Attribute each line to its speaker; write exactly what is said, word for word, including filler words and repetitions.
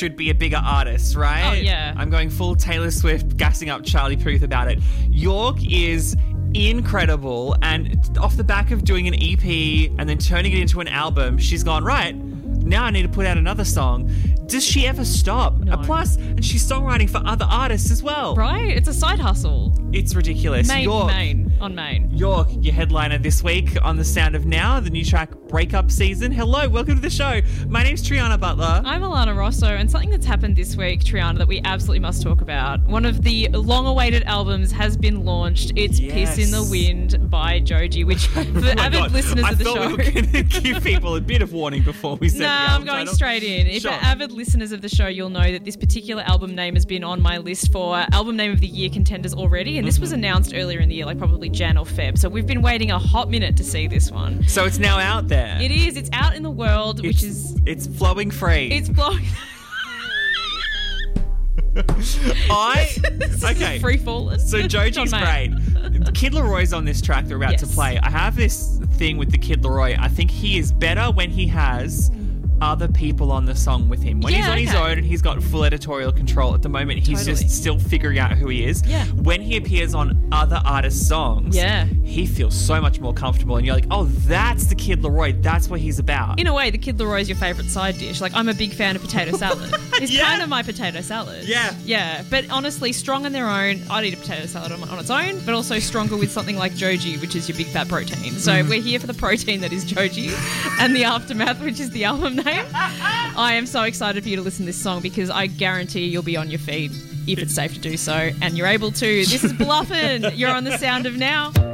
Speaker 1: should be a bigger artist, right?
Speaker 2: Oh, yeah.
Speaker 1: I'm going full Taylor Swift, gassing up Charlie Puth about it. York is incredible, and off the back of doing an E P and then turning it into an album, she's gone, right, now I need to put out another song. Does she ever stop?
Speaker 2: No.
Speaker 1: Uh, plus, and she's songwriting for other artists as well.
Speaker 2: Right? It's a side hustle.
Speaker 1: It's ridiculous.
Speaker 2: Main,
Speaker 1: York,
Speaker 2: main, on main.
Speaker 1: York, your headliner this week on The Sound of Now, the new track Breakup Season. Hello, welcome to the show. My name's Triana Butler.
Speaker 2: I'm Alana Rosso, and something that's happened this week, Triana, that we absolutely must talk about. One of the long-awaited albums has been launched. It's
Speaker 1: Yes.
Speaker 2: Piss in the Wind by Joji, which for
Speaker 1: Oh my
Speaker 2: avid
Speaker 1: God.
Speaker 2: listeners
Speaker 1: I
Speaker 2: of the
Speaker 1: thought
Speaker 2: show...
Speaker 1: we were going to give people a bit of warning before we said
Speaker 2: No,
Speaker 1: the
Speaker 2: I'm
Speaker 1: album
Speaker 2: going
Speaker 1: title.
Speaker 2: straight in. If
Speaker 1: Sure.
Speaker 2: you're avid listeners of the show, you'll know that this particular album name has been on my list for album name of the year contenders already, and this was announced earlier in the year, like probably Jan or Feb. So we've been waiting a hot minute to see this one.
Speaker 1: So it's now out there.
Speaker 2: It is. It's out in the world,
Speaker 1: It's,
Speaker 2: which is
Speaker 1: it's flowing free.
Speaker 2: it's blowing.
Speaker 1: I okay.
Speaker 2: Free falling.
Speaker 1: So Joji's great. Kid Leroy's on this track they're about
Speaker 2: Yes.
Speaker 1: to play. I have this thing with the Kid Leroy. I think he is better when he has other people on the song with him. When he's
Speaker 2: Yeah,
Speaker 1: on his
Speaker 2: okay.
Speaker 1: own and he's got full editorial control. At the moment, he's
Speaker 2: Totally.
Speaker 1: just still figuring out who he is.
Speaker 2: Yeah.
Speaker 1: When he appears on other artists' songs,
Speaker 2: Yeah.
Speaker 1: he feels so much more comfortable. And you're like, oh, that's the Kid Leroy. That's what he's about.
Speaker 2: In a way, the Kid Leroy is your favourite side dish. Like, I'm a big fan of potato salad. It's
Speaker 1: Yeah.
Speaker 2: kind of my potato salad.
Speaker 1: Yeah.
Speaker 2: Yeah. But honestly, strong on their own. I'd eat a potato salad on, on its own, but also stronger with something like Joji, which is your big fat protein. So
Speaker 1: Mm-hmm.
Speaker 2: we're here for the protein that is Joji and the Aftermath, which is the album name. I am so excited for you to listen to this song because I guarantee you'll be on your feet if it's safe to do so, and you're able to. This is Bluffin'. You're on The Sound of Now.